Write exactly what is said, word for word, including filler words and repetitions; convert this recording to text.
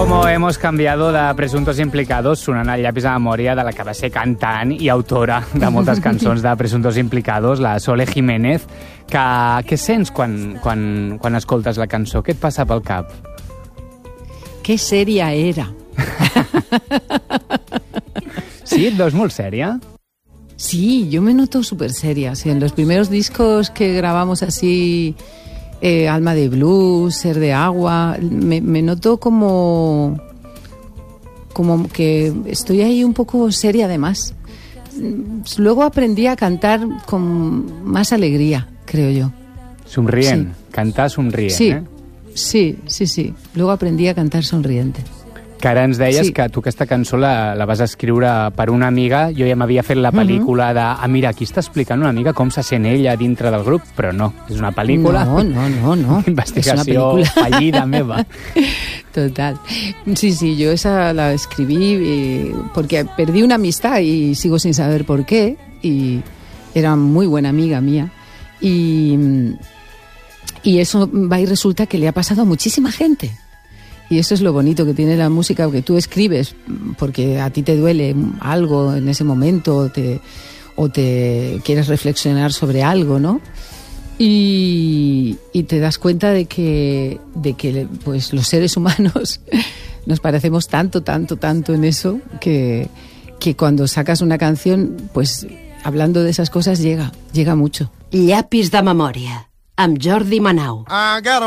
Como hemos cambiado de Presuntos Implicados, sonant el llapis de memòria de la que va ser cantant i autora de moltes cançons de Presuntos Implicados, la Sole Jiménez. Que, què sents quan, quan, quan escoltes la cançó? Què et passa pel cap? Que seria era. Sí, et veus molt sèria? Sí, yo me noto súper seria. Sí, en los primeros discos que grabamos así, eh, Alma de Blues, Ser de Agua, me, me noto como, como que estoy ahí un poco seria además. Luego aprendí a cantar con más alegría, creo yo. Somrient, sí. Cantar somrient, sí. eh? Sí, sí, sí. Luego aprendí a cantar sonriente. Que ara ens deies sí. que tu aquesta cançó la, la vas escriure per una amiga. Jo ja m'havia fet la pel·lícula de... Ah, mira, aquí està explicant una mica com se sent ella dintre del grup, però no, és una pel·lícula... No, no, no, no. Investigació fallida meva. Total. Sí, sí, yo esa la escribí eh, porque perdí una amistad y sigo sin saber por qué, y era muy buena amiga mía. Y, y eso va y resulta que le ha pasado a muchísima gente. Y eso es lo bonito que tiene la música, que tú escribes porque a ti te duele algo en ese momento o te, o te quieres reflexionar sobre algo, ¿no? Y, y te das cuenta de que, de que pues, los seres humanos nos parecemos tanto, tanto, tanto en eso que, que cuando sacas una canción, pues hablando de esas cosas llega, llega mucho. Llapis de memòria, amb Jordi Manau.